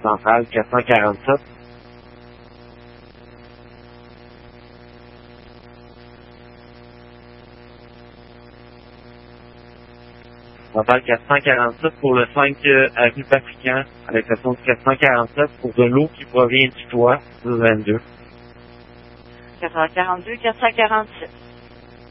centrale 447. Centrale 447 pour le 5 avenue Patrican, à l'exception du 447 pour de l'eau qui provient du toit 22. 442, 447.